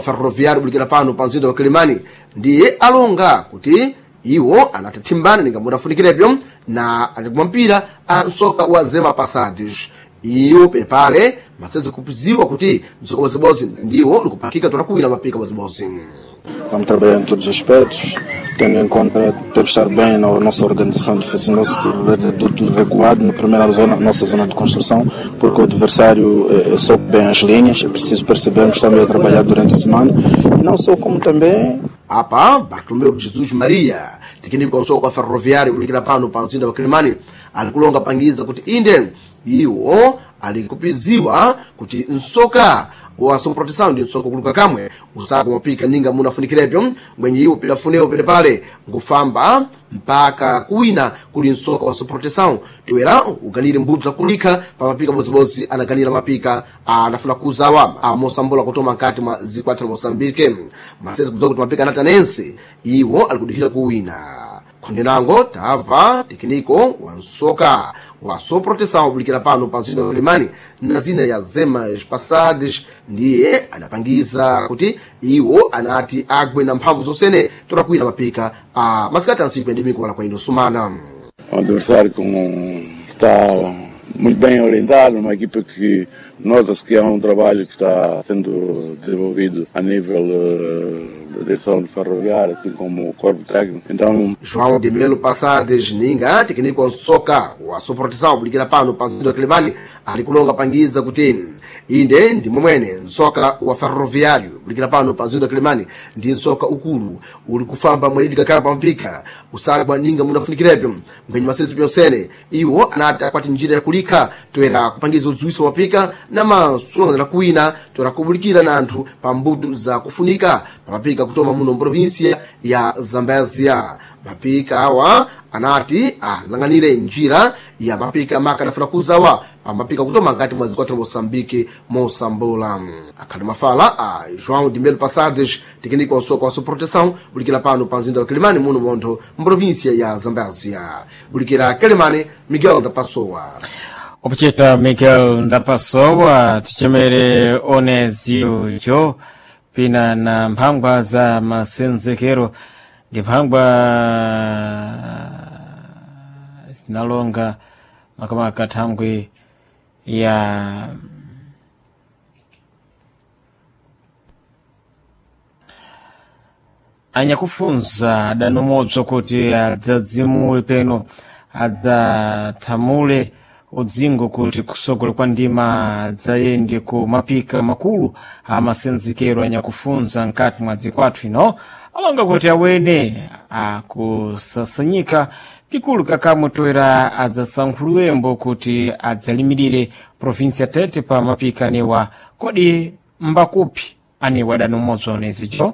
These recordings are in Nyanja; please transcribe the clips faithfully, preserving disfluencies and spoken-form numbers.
ferroviário bulikira pano pa mzinda wa Kilimani ndiye alonga kuti iwo anatatimbana ninga mudafunikirepyo na anakumampira a msoka wa Zema Passados. Iyo pepale maseze kupiziwa kuti msoka wa zibozi ndiwo likupakika tunakuwina mapika wa zibozi. Vamos trabalhar em todos os aspectos, tendo em conta temos de estar bem na nossa organização defesa, nosso tudo recuado na primeira zona, nossa zona de construção, porque o adversário é, sobe bem as linhas, é preciso percebermos também a trabalhar durante a semana, e não só como também... Apa, Bartolomeu Jesus Maria, tekinipo kwa msoko wa ferroviário ulikira pano pa mzinda wa Kilimani, alikulonga pangiza kuti inde, iwo alikupiziwa kuti msoka wa Soproteção ndi msoka kuluka kamwe usako mapika ninga munafunikirepyo mwenye iwo pilafuneo pele pale ngufamba mpaka kuwina kuli msoka wa Soproteção tiwera uganire mbudu za kulika pa mapika bozibozi anaganira mapika anafuna kuzawa a Mosambola kutoma nkati mwa zikwatu na Mosambike masezi kuzoka kuti mapika anatanense iwo alikudikira kuwina kundinango tava tekniko wa msoka wa Soproteção bulikira pano pa mzinda wa Kilimani na zina ya Zema Passados ndiye anapangiza kuti iwo anati agwe na mphamvu zosene turakuina mapika a masikati ansipe ndimiko wala kwa ino sumana. Um adversário que está muito bem orientado, uma equipa que nota-se que é um trabalho que está sendo desenvolvido a nível uh, da direção de ferroviária, assim como o corpo técnico. Então, João de Melo Passados ninga tekniko soka wa Soproteção bulikira pano pa mzinda wa Kilimani alikulonga pangiza kuti inde ndi momwene msoka wa ferroviário bulikira pano pa mzinda wa Kilimani ndi msoka ukulu uli kufamba mwelidi kakala pa mpika usagwa ninga munafunikirepyo mwenye masezi pyonsene iwo anati akwati njira ya kulika toera kupangiza uzuiso mapika na masulanga la kuwina toera kubulikira na anthu pa mbudu za kufunika pa mapika kutoma muno provinsia ya Zambezia. Mapika awa anati alanganire njira ya mapika maka nafuna kuzawa pa mapika kutoma ngati mwa zikwatu na Mosambike Mosambola. Akali mafala a João de Melo Passados tekniko wa msoka wa Soproteção bulikira pano pa mzinda wa Kilimani muno montho mprovinsia ya Zambezia. Bulikira Kilimani Miguel Ndapasowa. Opucheta Miguel Ndapasowa tichemere Onezio jo pina na mphangwa za masenzekero ndi mphangwa zinalonga makamaka thangwe ya anyakufunza adanomodzo kuti adzadzimule peno adzathamule udzingo kuti kusogolo kwa ndima adzayende ku mapika makulu amasenzekero anyakufunza nkati mwa dzikwathu ino alonga kuti awene akusasanyika pikulu kakamwe toera adzasankhuluwembo kuti adzalimirire provinsia Tete pa mapika anewa kodi mbakupi anewa adanomodzo onezicho.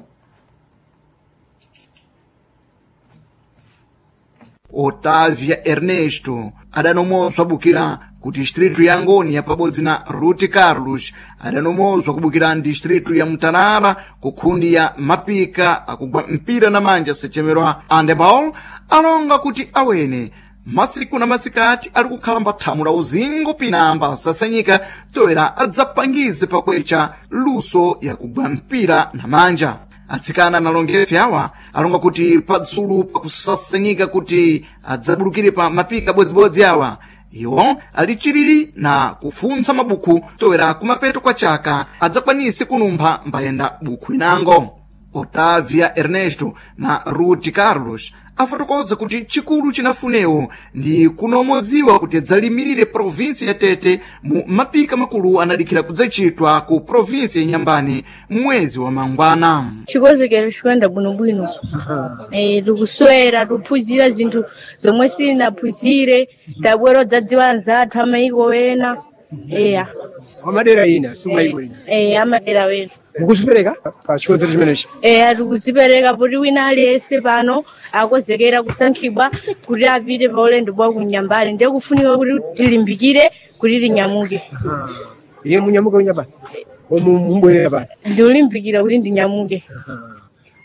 Otávia Ernesto adanomozwa bukira ku distrito ya Ngônia pabodzi na Ruti Carlos adanomozwa kubukira distrito ya Mutanara ku kundi ya mapika akugwa mpira na manja sechemerwa handeball alonga kuti awene masiku na masikati ali kukhala mbathamula uzingo pinamba sasanyika toera adzapangize pakwecha luso ya kugwa mpira na manja. Atsikana na longefe awa alonga kuti padzulu pakusasanyika kuti adzabulukire pa mapika bodzibodzi awa iwo alichiriri na kufunsa mabuku toera kumapeto kwa chaka adzakwanise kunumpha mbayenda buku inango. Otávia Ernesto na Ruti Carlos afotokoza kuti chikulu chinafunewo ndi kunomoziwa kuti adzalimirire provinsia ya Tete mu mapika makulu anadikira kudzachitwa ku provinsia ya Nyambani mwezi wa Mangwana. Chikozekero chikwenda bwinobwino eh tikuswera tuphunzira zinthu zomwe sinaphunzire tabwero dzadziwa anzathu amaiko wena eya amadera ina sumaiko ina eh amadera wena mukuzipereka pa chikonzero chimenechi eh tikuzipereka poti wina aliyense pano akozekera kusankhibwa kuti apite pa ulendo bwa kunyambani ndiye kufunika kuti tilimbikire kuti linyamuke. Iye munyamuke kunyambani omu mbwerera pano ndiulimbikira kuti ndinyamuke.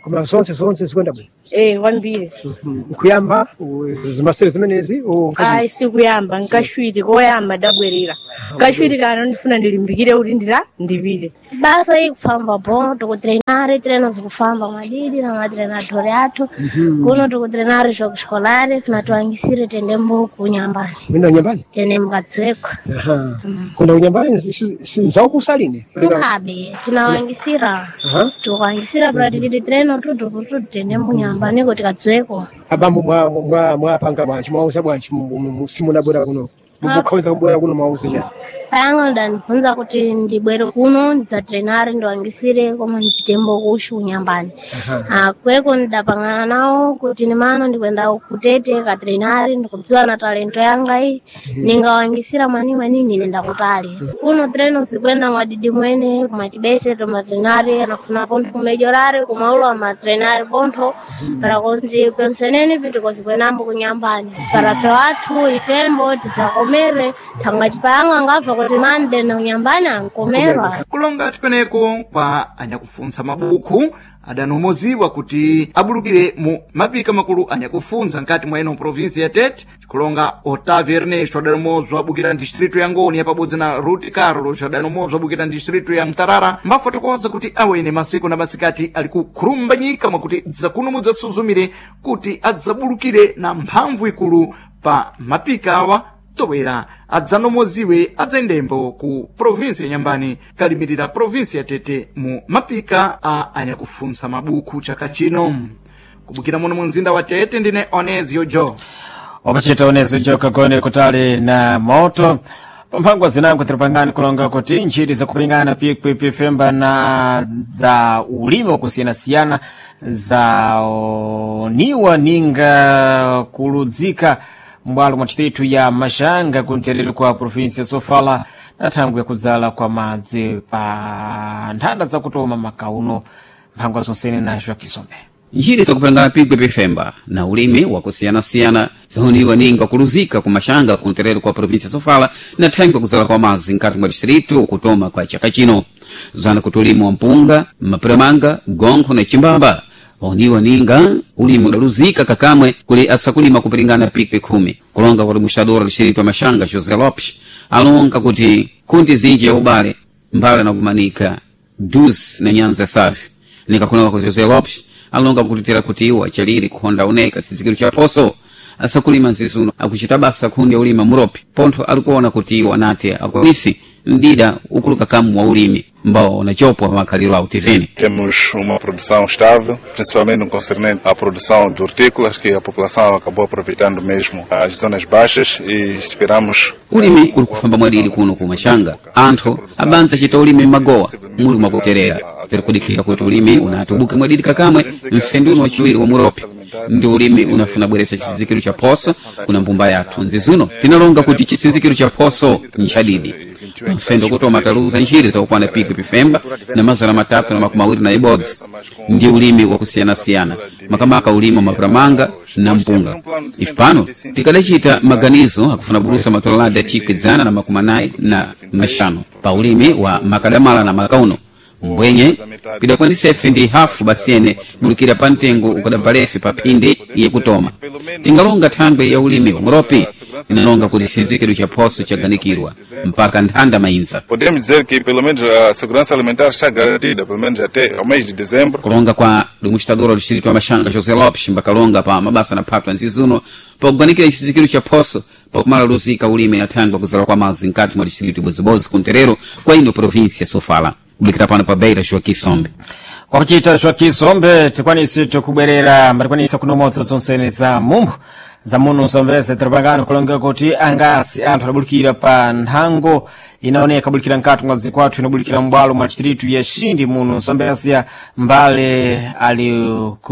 Koma zonse zonse zikwenda bwino. Eh, kwambiri. Kuyamba zimasere zimenezi o Ai sikuyamba nkashwiti koyamba dabwerera. Kashwiti kana ndifuna ndilimbikire kuti ndira ndipite. Basa ikufamba bom tikutrenare treino zikufamba madidi na matrenadori athu kuno tikutrenare zvokuskolari kunatuangisire tende mbuku kunyambani. Mwina nyambani? Tende mukadzweko. Aha. Kuna unyambani zaukusaline? Tukabe tunawangisira. Tukawangisira pra tititi treino tutu kutu tende mbunyambani kuti kadzweko. Abambo mwa mwa mwa panga bwanchi mwauza bwanchi simuna bora kuno. Mukhoza kubora kuno mwauza ja. Payanga ndanibvunza kuti ndibwere kuno ndidzatrenare ndiwangisire koma ndipitembo kushu unyambani. Ah kweko ndidapangana nawo kuti nimano ndikwenda kutete katrenare ndikudziwa na talento yanga iyi ningawangisira mani mani nine ndakutali. Kuno treno zikwenda mwadidi mwene kumachibese tomatrenare anafuna pontho kumejorare kumaulo wa matrenare pontho para konzi penseneni pitiko zikwendambo kunyambani. Para pewathu ifembo tidzakomere thangati payanga ngabva kuti mande na unyambani ankomerwa. Kulonga tipeneko kwa anyakufunsa mabuku adanomoziwa kuti abulukire mu mapika makulu anyakufunsa nkati mwa ino provinsi ya Tete. Kulonga Otávio Ernesto adanomozwa abukira distrito ya Ngoni ya pabodzi na Ruth Carlos adanomozwa abukira distrito ya Mtarara mbafotokoza kuti awene masiku na masikati ali kukhurumbanyika mwakuti dzakuno mudzasuzumire kuti adzabulukire na mphamvu ikulu pa mapika awa towera adzanomoziwe adzendembo ku provinsi ya Nyambani kalimirira provinsi ya Tete mu mapika a anyakufunsa mabuku chaka chino. Kubukira muno munzinda wa Tete ndine Onezio Jo. Opachita Onezio Jo kagone kutali na moto. Pampangwa zinangu tiripangani kulonga kuti nchiri za kupingana pikwi pifemba na za ulimi wa kusiyana-siyana za niwa ninga kuludzika mbwalo mwachitu ya mashanga kuntereri kwa provinsi ya Sofala na tangu ya kudzala kwa madzi pa nthanda za kutoma makauno mpangwa zonsene na João Kisombe. Njiri za kupangana pigwe pifemba na ulimi wa kusiyana-siyana zahoniwa ninga kuluzika kwa mashanga kuntereri kwa provinsi ya Sofala na tangu ya kudzala kwa madzi nkati mwa distritu kutoma kwa chaka chino. Zana kutulimu wa mpunga, mapremanga, gongo na chimbamba. Wahoniwa ninga ulimi udaluzika kakamwe kuli atsakulima kupilingana pikwi kumi. Kulonga kwa mustadora lishiritu wa mashanga José Lopes alonga kuti kunti zinji ya ubale mbala na kumanika dus na nyanza safi. Nika kulonga kwa José Lopes alonga kutitira kutiwa chaliri kuhonda uneka tizikiru cha poso atsakulima nzisuno akuchitabasa kundi ya ulima muropi ponto alikuona kutiwa nate akwisi ndida ukuluka kamu wa ulimi mbao na chopo wa makaliro au tivini. Temos uma produção estável, principalmente no concernente à produção de hortícolas, que a população acabou aproveitando mesmo as zonas baixas e esperamos. Ulimi ulikufamba mwadili kuno kumashanga antho abanza chita ulimi magoa muli mwakuterera terikudikira kuti ulimi unatubuka mwadili kakamwe mfenduno wachiwiri wa muropi ndi ulimi unafuna bweresa chizikiru cha poso kuna mbumba yathu nzizuno tinalonga kuti chizikiru cha poso nchadidi mfendo kutoma taluza njiri za ukwana pikwi pifemba na mazara matatu na makumawiri na ibodzi ndi ulimi wa kusiyana-siyana makamaka ulimi wa mapramanga na mpunga. Ifpano tikadachita maganizo akufuna bulusa matolada ya chikwizana na makumanai na mashano pa ulimi wa makadamala na makauno mbwenye pidakwanisa efe ndi hafu basiene bulukira pantengo ukadapalefe pa pindi iye kutoma. Tingalonga thangwe ya ulimi wa muropi inalonga kuti chizikiru cha poso chaganikirwa mpaka nthanda mainza. Podemos dizer que pelo menos a segurança alimentar está garantida pelo menos até ao mês de dezembro. Kulonga kwa lumustadora lishiritu wa mashanga José Lopes mbakalonga pa mabasa na patwa nzizuno pa kuganikira chizikiru cha poso pa kumala luzika ulimi na thangwa kuzala kwa mazi nkati mwa lishiritu bozibozi kunterero kwa ino provinsi ya Sofala. Ulikita pano pa Beira João Kisombe. Kwa kuchita João Kisombe tikwanisi tukubwerera mbatikwanisa kunomotsa zonsene za mumbu za muno Zambeze tirapangana kulonga kuti angasi anthu adabulikira pa nthango inaoneka bulikira nkati mwa zikwathu inabulikira mbwalo mwa chitiritu ya shindi muno Zambeze mbale ali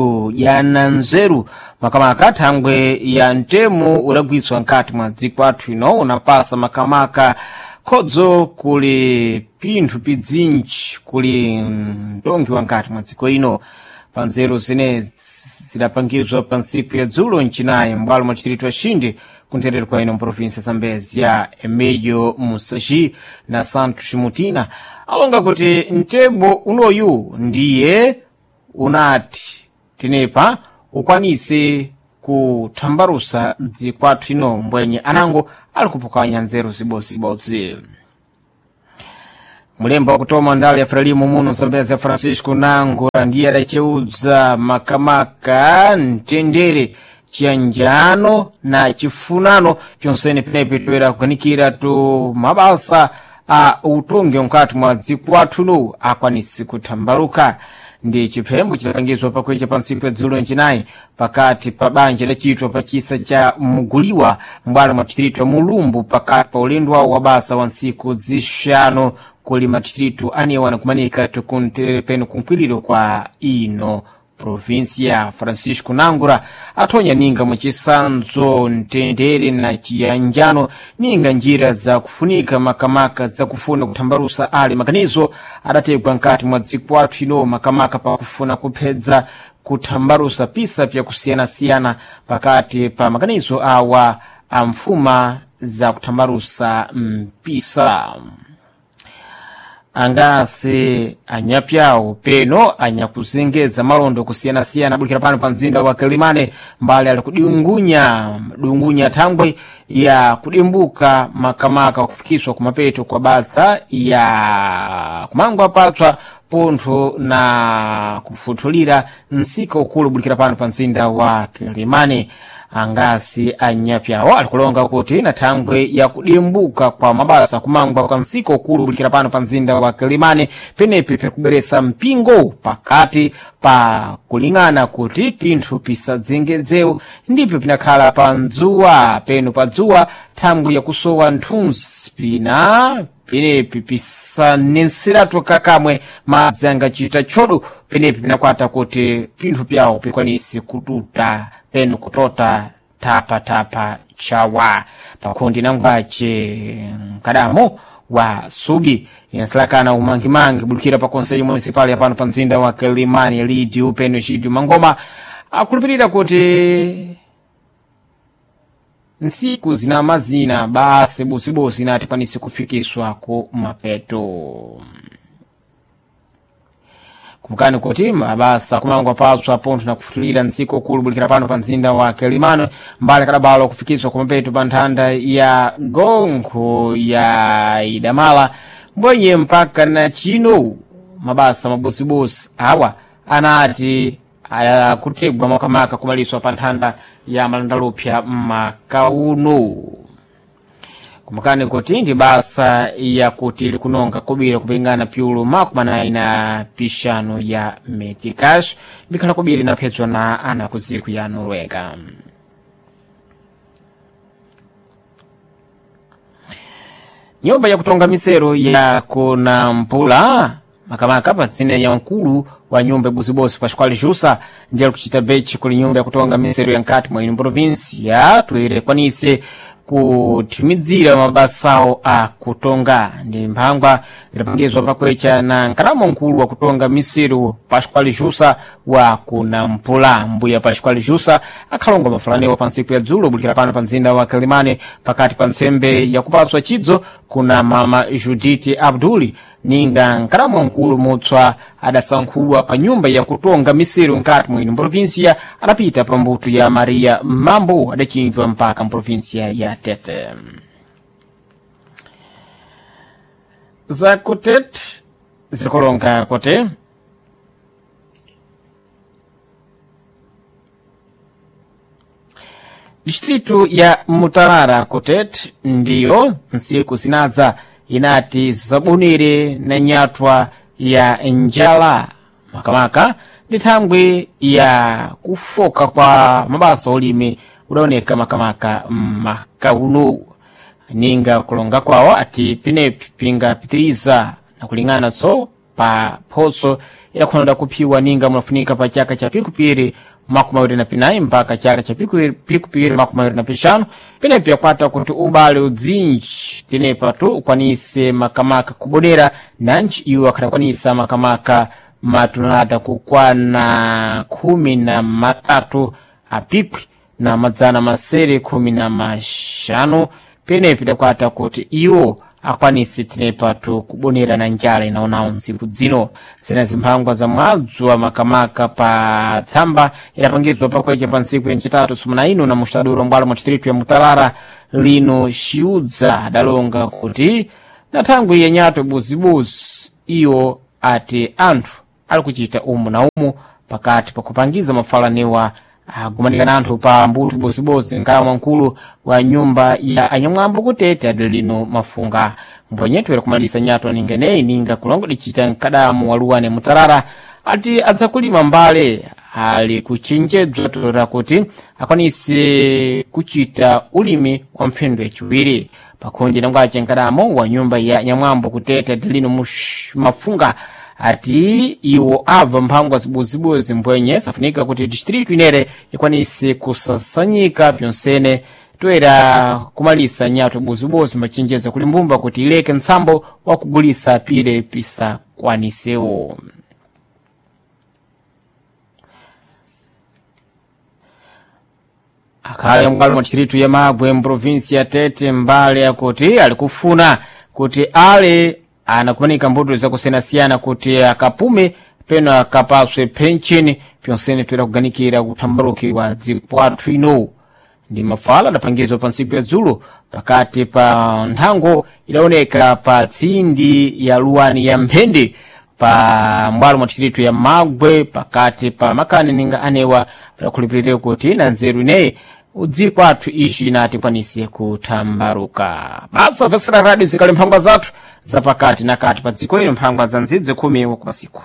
kujana nzeru makamaka thangwe ya ntemu udagwiswa nkati mwa zikwathu ino unapasa makamaka khodzo kuli pinthu pidzinji kuli ndongi wankati mwa dziko ino panzeru zine zidapangizwa pa ntsiku ya dzulo nchinayi mbwalo mwa chitiritu ya shindi kunterero kwa ino mprovinsi ya Zambezi ya Emílio Musashi na Santos Mutina alonga kuti mtebo unoyu ndiye unati tinepa ukwanise kuthambarusa dzikwathu ino mbwenye anango ali kupukanya nzeru zibodzi-bodzi. Mulemba wakutoma ndali ya Frelimu muno Zambezi ya Francisco Nangura ndiye adacheudza makamaka ntendere chiyanjano na chifunano pyonsene penepe toera kuganikira tu mabasa a utongi mkati mwa dzikwathu no akwanisi kuthambaruka. Ndi chipembo chidapangizwa pakwecha pa ntsiku ya dzulo njinayi pakati pa banja lachitwa pa chisa cha Muguliwa mbali mwa distritu ya Mulumbu pakati pa ulendo wawo wa basa wa ntsiku zishanu kuli madistritu aniwana kumanika tukunterepeno kunkwiliro kwa ino provincia. Francisco Nangura atonya ninga mwachisanzo ntendere na chiyanjano ninga njira za kufunika makamaka za kufuna kuthambarusa ali makanizo adategwa nkati mwa dzikwathu ino makamaka pa kufuna kupedza kuthambarusa pisa pya kusiyana-siyana pakati pa makanizo awa amfuma za kuthambarusa mpisa. Angase anyapyawo peno anyakuzengeza malondo kusiyana-siyana bulikira pano pa mzinda wa Kilimane mbali ali kudungunya dungunya thangwe ya kudimbuka makamaka kufikiswa kumapeto kwa batsa ya kumangwa patswa pontho na kufutulira nsika ukulu bulikira pano pa mzinda wa Kilimane. Angasi anyapyawo alikulonga kuti na thangwe ya kudimbuka kwa mabasa kumangwa kwa nsika ukulu bulikira pano pa mzinda wa Kilimane penepi pekuberesa mpingo pakati pa kulingana kuti pinthu pisadzengedzeu ndipo pinakhala pa nzuwa peno pa dzuwa thangwe ya kusowa nthunzi pina penepi pisanenseratu kakamwe madzi angachita chodo penepi pinakwata kuti pinthu pyawo pikwanisi kututa peno kutota tapa tapa chawa pakundi nangwache kadamo wa subi inasilakana umangimangi bulukira pa konseyo municipal ya pano pa mzinda wa Kilimane lidi upeno shidu mangoma akulupirira kuti nsiku zina mazina basi busibosi nati panisi kufikiswa ku mapeto. Kumukani kuti mabasa kumangwa patswa pontho na kufutulira nsiku ukulu bulikira pano pa mzinda wa Kilimane mbali kadabalo kufikiswa kumapeto pa nthanda ya Gongo ya Idamala mbwenye mpaka na chino mabasa mabusibosi awa anati aya kutegwa makamaka kumaliswa pa nthanda ya malandalupya makauno. Kumukani kuti ndi basa ya kuti likunonga kubira kupingana pyulu makumana ina pishano ya Metikash bikhala kubira inapezwa na ana kuziku ya Norwega. Nyumba ya kutonga misero ya Kunampula makamaka patsine ya nkulu wa nyumba busibosi Pascual Jusa ndiye kuchita bechi kuli nyumba ya kutonga misero ya nkati mwa ino provincia tuire kwanise kutimidzira mabasao a kutonga ndi mphangwa zilapangizwa pakwecha na nkaramo nkulu wa kutonga misero Pascual Jusa wa Kunampula. Mbuya Pascual Jusa akhalonga mafulaniwa pa ntsiku ya dzulo bulikira pano pa mzinda wa Kilimane pakati pa nsembe ya kupatswa chidzo kuna mama Judith Abduli ninga nkaramo nkulu mutswa adasankhulwa pa nyumba ya kutonga misero nkati mwino provincia adapita pa mbuto ya Maria Mambo adachimbwa mpaka provincia ya Tete. Za Kutete zikolonga kote distritu ya Mutarara Kutete ndiyo nsiku sinadza inati zabunire na nyatwa ya njala makamaka ndi thangwe ya kufoka kwa mabasa olimi udaoneka makamaka makauno. Ninga kulonga kwawo ati pinepi pinga pitiriza na kulingana so pa poso ya kunoda kupiwa ninga mwafunika pa chaka cha pikupiri makumawiri na pinayi mpaka chaka cha pikupiri makumawiri na pishanu pinepi ya kwata kuti ubale udzinji tinepa tu ukwanise makamaka kubonera na nchi iwo akadakwanisa makamaka matunada kukwana kumi na matatu apipwi na madzana masere kumi na mashanu penepi dakwata kuti iwo akwanise tinepatu kubonera na njala inaonawo ntsiku dzino zina zimphangwa za mwadzu makamaka pa tsamba idapangidwa pakwecha pa ntsiku yancitatu sumuna ino na mustaduro mbwalo mu distritu ya Mutarara lino Xiudza adalonga kuti na thangwi ya nyato buzibuzi iyo ati anthu ali kuchita umu na umu pakati pakupangiza mafalaniwa agumanika anthu pa mbuto buzibuzi nkama mkulu wa nyumba ya anyamwambo kutete adilino mafunga mbonyetu ila kumalisa nyato aningeneyi ninga kulongo dichita nkadamu waluwane Mutarara ati adzakulima mbale ali kuchenjedzwa tora kuti akwanise kuchita ulimi wa mphindo yachiwiri pakundi nangwache nkadamo wa nyumba ya nyamwambo kutete adilino mafunga ati iwo ava mphangwa zibuzibuzi mbwenye safunika kuti distritu inere ikwanise kusasanyika pyonsene toera kumalisa nyato buzibuzi machenjeza kulimbumba kuti ileke nsambo wa kugulisa pile pisa kwanisewo. Akaya mkalo mwa distritu ya Magwe mprovinsi ya Tete mbale ya kuti alikufuna kuti ale anakumanika mbuto za kusenasiana kuti akapume pena akapaswe penchini pyonsene tuera kuganikira kutambarukirwa dzipwathu ino ndi mafala adapangizwa pa ntsiku ya dzulo pakati pa nthango idaoneka pa tsindi ya luwani ya Mphende pa mbwalo mwa distritu ya Magwe pakati pa makani ninga anewa pakulipirire kuti na nzeru ineyi udziko athu ishi inati kwanise kutambaruka. Basa vesera radio zikali mphangwa zathu zapakati na kati pa dziko ino mphangwa za nzidze khumi kwa siku.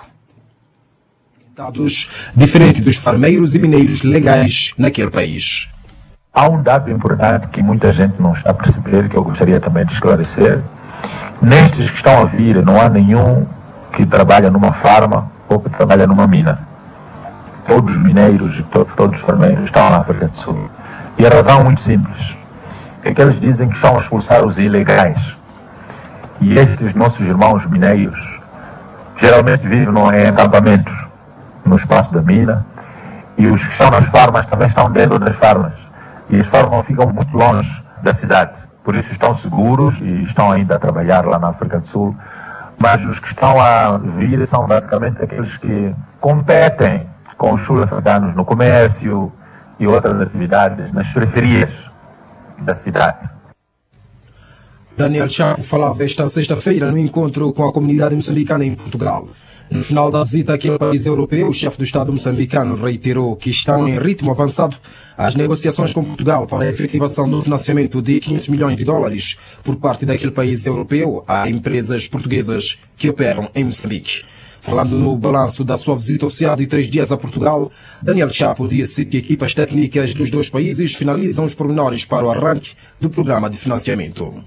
Dados diferente dos farmeiros e mineiros legais naquele país. Há um dado importante que muita gente não está a perceber, que eu gostaria também de esclarecer. Nestes que estão a vir, não há nenhum que trabalha numa farma ou que trabalha numa mina. Todos os mineiros e to todos os farmeiros estão na África do Sul. E a razão é muito simples. É que eles dizem que estão a expulsar os ilegais. E estes nossos irmãos mineiros geralmente vivem em acampamentos no espaço da mina. E os que estão nas farmas também estão dentro das farmas. E as farmas ficam muito longe da cidade. Por isso estão seguros e estão ainda a trabalhar lá na África do Sul. Mas os que estão a vir são basicamente aqueles que competem com os sul-africanos no comércio e outras atividades nas periferias da cidade. Daniel Chapo falava esta sexta-feira no encontro com a comunidade moçambicana em Portugal. No final da visita àquele país europeu, o chefe do Estado moçambicano reiterou que estão em ritmo avançado as negociações com Portugal para a efetivação do financiamento de quinhentos milhões de dólares por parte daquele país europeu a empresas portuguesas que operam em Moçambique. Falando no balanço da sua visita oficial de três dias a Portugal, Daniel Chapo disse que equipas técnicas dos dois países finalizam os pormenores para o arranque do programa de financiamento.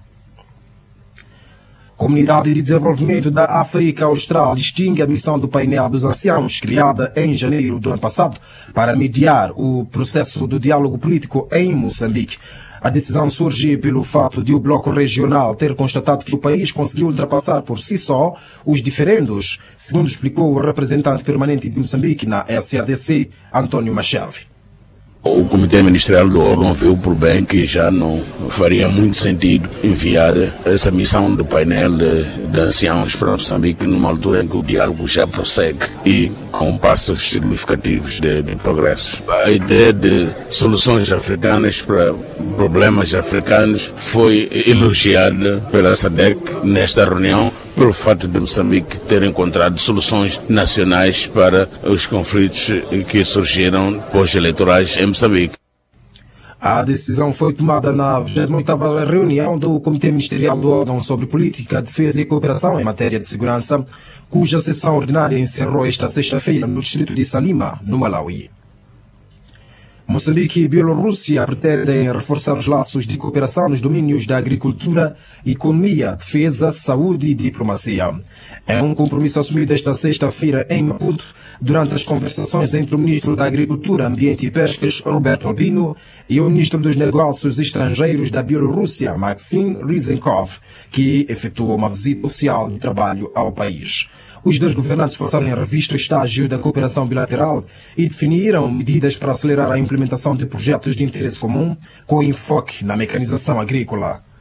A Comunidade de Desenvolvimento da África Austral distingue a missão do painel dos anciãos, criada em janeiro do ano passado, para mediar o processo do diálogo político em Moçambique. A decisão surge pelo fato de o Bloco Regional ter constatado que o país conseguiu ultrapassar por si só os diferendos, segundo explicou o representante permanente de Moçambique na S A D C, António Machave. O Comitê Ministerial do órgão viu por bem que já não faria muito sentido enviar essa missão do painel de, de anciãos para Moçambique numa altura em que o diálogo já prossegue e com passos significativos de, de progresso. A ideia de soluções africanas para problemas africanos foi elogiada pela S A D C nesta reunião pelo fato de Moçambique ter encontrado soluções nacionais para os conflitos que surgiram pós-eleitorais em Moçambique. A decisão foi tomada na vigésima oitava reunião do Comitê Ministerial do órgão sobre Política, Defesa e Cooperação em matéria de segurança, cuja sessão ordinária encerrou esta sexta-feira no distrito de Salima, no Malawi. Moçambique e Bielorrússia pretendem reforçar os laços de cooperação nos domínios da agricultura, economia, defesa, saúde e diplomacia. É um compromisso assumido esta sexta-feira em Maputo, durante as conversações entre o Ministro da Agricultura, Ambiente e Pescas, Roberto Albino, e o Ministro dos Negócios Estrangeiros da Bielorrússia, Maxim Ryzhenkov, que efetuou uma visita oficial de trabalho ao país. Os dois governantes passaram em revista o estágio da cooperação bilateral e definiram medidas para acelerar a implementação de projetos de interesse comum com enfoque na mecanização agrícola.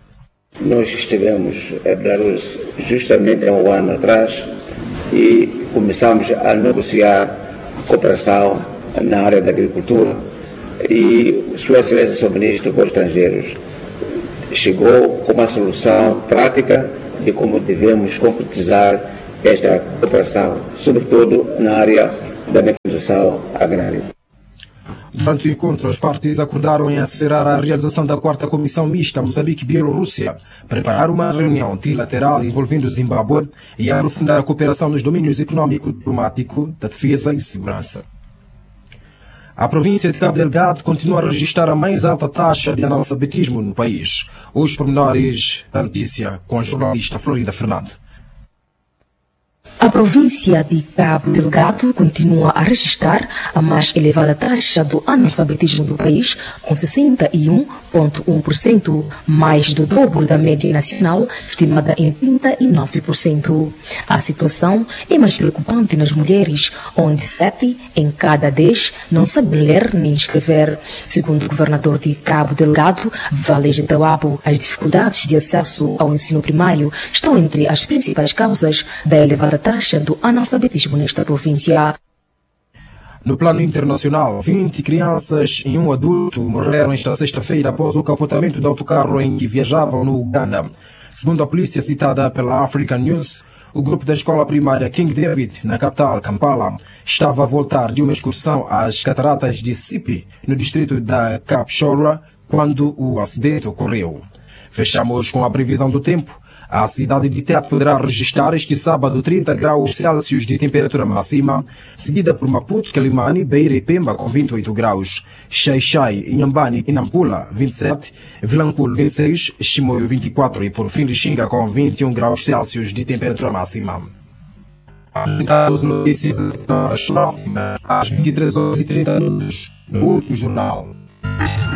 Nós estivemos em Belarus justamente há um ano atrás e começamos a negociar cooperação na área da agricultura e Sua Excelência, Sr. Ministro dos Estrangeiros, chegou com uma solução prática de como devemos concretizar esta cooperação, sobretudo na área da mecanização agrária. Durante o encontro, as partes acordaram em acelerar a realização da quarta Comissão Mista Moçambique-Bielorrússia, preparar uma reunião trilateral envolvendo o Zimbábue e aprofundar a cooperação nos domínios econômico, diplomático, da defesa e segurança. A província de Cabo Delgado continua a registrar a mais alta taxa de analfabetismo no país. Os pormenores da notícia com a jornalista Florinda Fernando. A província de Cabo Delgado continua a registrar a mais elevada taxa do analfabetismo do país, com sessenta e um vírgula um por cento, mais do dobro da média nacional, estimada em trinta e nove por cento. A situação é mais preocupante nas mulheres, onde sete em cada dez não sabem ler nem escrever. Segundo o governador de Cabo Delgado, Valege Tawabo, as dificuldades de acesso ao ensino primário estão entre as principais causas da elevada taxa do analfabetismo nesta província. No plano internacional, vinte crianças e um adulto morreram esta sexta-feira após o capotamento do autocarro em que viajavam no Uganda. Segundo a polícia citada pela African News, o grupo da escola primária King David, na capital, Kampala, estava a voltar de uma excursão às cataratas de Sipi, no distrito da Kapchorwa, quando o acidente ocorreu. Fechamos com a previsão do tempo. A cidade de Tete poderá registrar este sábado trinta graus Celsius de temperatura máxima, seguida por Maputo, Quelimane, Beira e Pemba com vinte e oito graus, Xai-Xai, Inhambane e Nampula vinte e sete, Vilanculo vinte e seis, Chimoio vinte e quatro e por fim Lixinga com vinte e um graus Celsius de temperatura máxima. As notícias estão às próximas às vinte e três horas e trinta minutos no último jornal.